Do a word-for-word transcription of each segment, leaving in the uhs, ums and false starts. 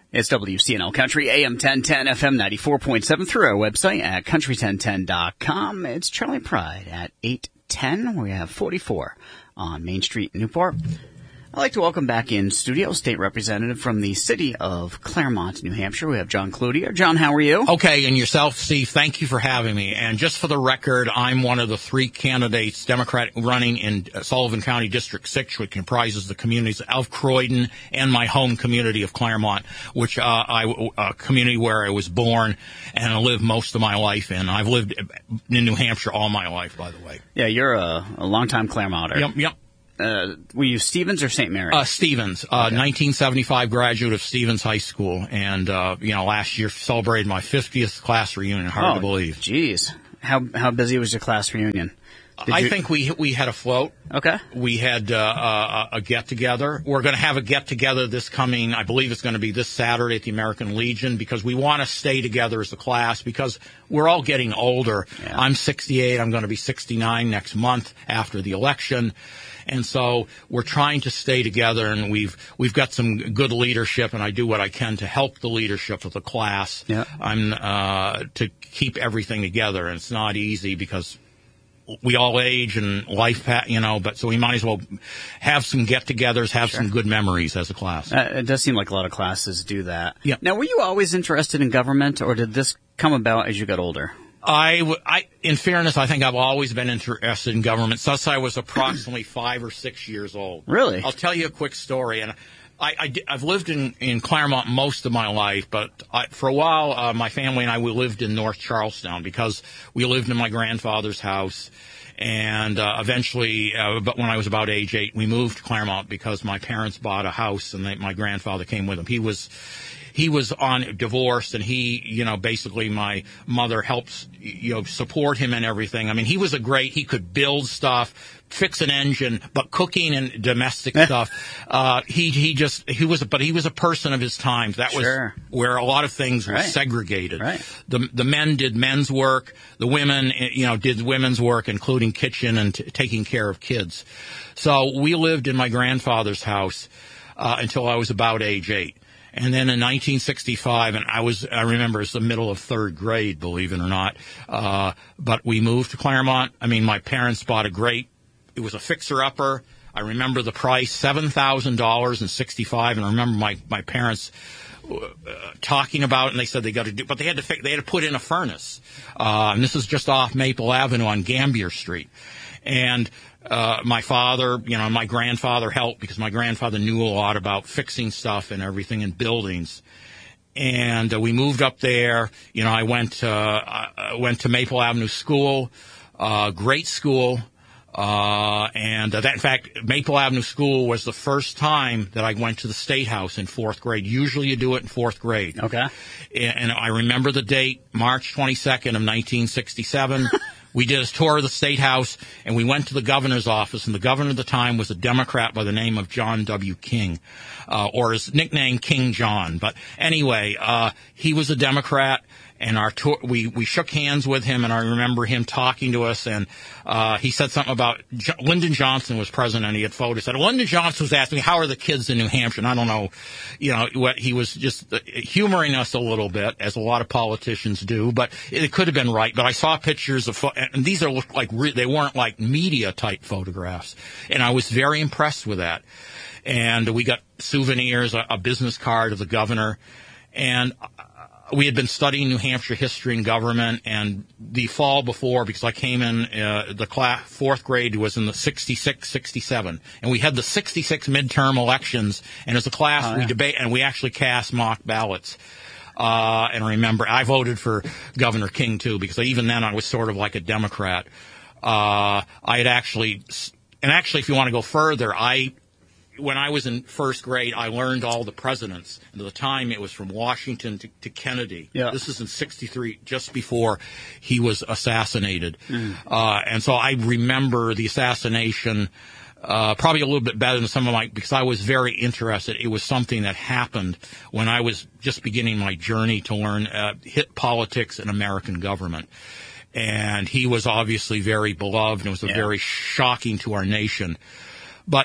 It's W C N L Country, A M ten ten, F M ninety-four point seven, through our website at country ten ten dot com. It's Charlie Pride at eight ten. We have forty-four on Main Street, Newport. I'd like to welcome back in studio State Representative from the city of Claremont, New Hampshire. We have John Cloutier. John, how are you? Okay, and yourself, Steve, thank you for having me. And just for the record, I'm one of the three candidates, Democrat, running in Sullivan County District six, which comprises the communities of Croydon and my home community of Claremont, which uh, I a community where I was born and I lived most of my life in. I've lived in New Hampshire all my life, by the way. Yeah, you're a, a longtime Claremonter. Yep, yep. Uh, were you Stevens or Saint Mary? Uh, Stevens, uh, okay. nineteen seventy-five graduate of Stevens High School. And, uh, you know, last year celebrated my fiftieth class reunion. Hard oh, to believe. Geez. How, how busy was your class reunion? Did I you... think we, we had a float. Okay. We had, uh, a, a get together. We're going to have a get together this coming, I believe it's going to be this Saturday at the American Legion, because we want to stay together as a class because we're all getting older. Yeah. I'm sixty-eight. I'm going to be sixty-nine next month after the election. And so we're trying to stay together, and we've we've got some good leadership, and I do what I can to help the leadership of the class. Yeah. I'm uh, to keep everything together, and it's not easy because we all age and life, you know. But so we might as well have some get-togethers, have sure. some good memories as a class. Uh, it does seem like a lot of classes do that. Yeah. Now, were you always interested in government, or did this come about as you got older? I, I, in fairness, I think I've always been interested in government since I was approximately five or six years old. Really? I'll tell you a quick story. And I, I, I've lived in, in Claremont most of my life, but I, for a while, uh, my family and I, we lived in North Charlestown because we lived in my grandfather's house. And uh, eventually, uh, but when I was about age eight, we moved to Claremont because my parents bought a house, and they, my grandfather came with them. He was... He was on divorced, and he, you know, basically my mother helps, you know, support him and everything. I mean, he was a great, he could build stuff, fix an engine, but cooking and domestic stuff, uh, he, he just, he was, but he was a person of his times. That sure. was where a lot of things were right. segregated. Right. The, the men did men's work. The women, you know, did women's work, including kitchen and t- taking care of kids. So we lived in my grandfather's house, uh, until I was about age eight. And then in nineteen sixty-five, and I was, I remember it's the middle of third grade, believe it or not, uh, but we moved to Claremont. I mean, my parents bought a great, it was a fixer-upper. I remember the price, seven thousand dollars in sixty-five, and I remember my, my parents uh, talking about it, and they said they got to do, but they had to, fi- they had to put in a furnace. Uh, and this is just off Maple Avenue on Gambier Street. And Uh, my father, you know, my grandfather helped because my grandfather knew a lot about fixing stuff and everything in buildings. And uh, we moved up there. You know, I went, uh, I went to Maple Avenue School, uh, great school. Uh, and uh, that, in fact, Maple Avenue School was the first time that I went to the State House in fourth grade. Usually you do it in fourth grade. Okay. And, and I remember the date, March twenty-second of nineteen sixty-seven. We did a tour of the State House, and we went to the governor's office, and the governor at the time was a Democrat by the name of John W. King, uh, or his nickname, King John. But anyway, uh, he was a Democrat, and our tour, we, we shook hands with him, and I remember him talking to us, and uh, he said something about, jo- Lyndon Johnson was president, and he had photos. Said, Lyndon Johnson was asking me, how are the kids in New Hampshire? And I don't know, you know, what he was just humoring us a little bit, as a lot of politicians do, but it could have been right. But I saw pictures of, and these are looked like, re- they weren't like media-type photographs, and I was very impressed with that. And we got souvenirs, a, a business card of the governor, and we had been studying New Hampshire history and government, and the fall before, because I came in, uh, the class, fourth grade was in the sixty-six, sixty-seven, and we had the sixty-six midterm elections, and as a class, oh, yeah. we debate, and we actually cast mock ballots. Uh, and I remember, I voted for Governor King, too, because even then I was sort of like a Democrat. Uh, I had actually, and actually, if you want to go further, I, when I was in first grade, I learned all the presidents. And at the time, it was from Washington to, to Kennedy. Yeah. This is in sixty-three, just before he was assassinated. Mm. Uh, and so I remember the assassination uh, probably a little bit better than some of my, because I was very interested. It was something that happened when I was just beginning my journey to learn uh, hit politics and American government. And he was obviously very beloved, and it was a yeah. very shocking to our nation. But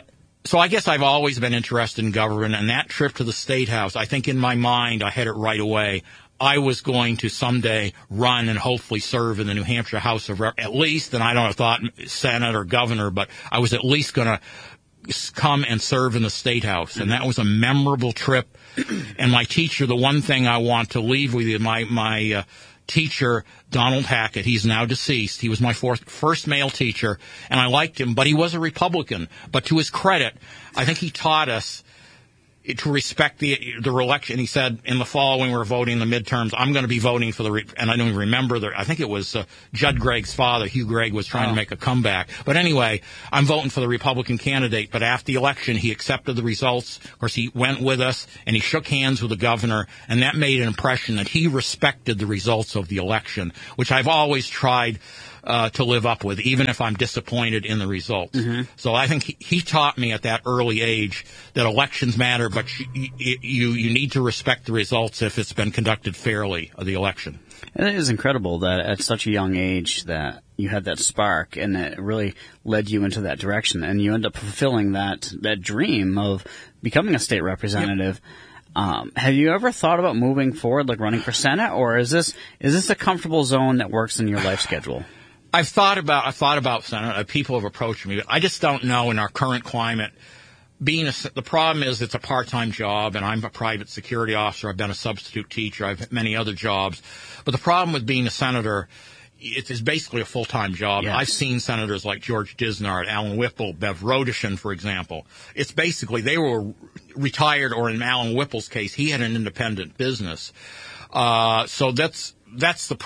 So I guess I've always been interested in government, and that trip to the State House, I think in my mind I had it right away. I was going to someday run and hopefully serve in the New Hampshire House of Rep, at least, and I don't know, thought Senate or governor, but I was at least going to come and serve in the State House. And that was a memorable trip. And my teacher, the one thing I want to leave with you, my, my, uh, teacher, Donald Hackett, he's now deceased. He was my fourth, first male teacher, and I liked him, but he was a Republican. But to his credit, I think he taught us to respect the the election. He said in the fall when we were voting the midterms, I'm going to be voting for the, re- and I don't even remember, the, I think it was uh, Judd Gregg's father, Hugh Gregg, was trying oh. to make a comeback. But anyway, I'm voting for the Republican candidate. But after the election, he accepted the results. Of course, he went with us, and he shook hands with the governor, and that made an impression that he respected the results of the election, which I've always tried Uh, to live up with, even if I'm disappointed in the results. Mm-hmm. So I think he, he taught me at that early age that elections matter, but you, you you need to respect the results if it's been conducted fairly, of the election. And it is incredible that at such a young age that you had that spark, and it really led you into that direction, and you end up fulfilling that that dream of becoming a state representative. Yep. Um, have you ever thought about moving forward, like running for Senate, or is this is this a comfortable zone that works in your life schedule? I've thought about, I've thought about Senate. Uh, people have approached me, but I just don't know in our current climate. Being a, the problem is it's a part-time job, and I'm a private security officer. I've been a substitute teacher. I've had many other jobs. But the problem with being a senator, it is basically a full-time job. Yes. I've seen senators like George Disnard, Alan Whipple, Bev Rodishin, for example. It's basically, they were retired, or in Alan Whipple's case, he had an independent business. Uh, so that's, that's the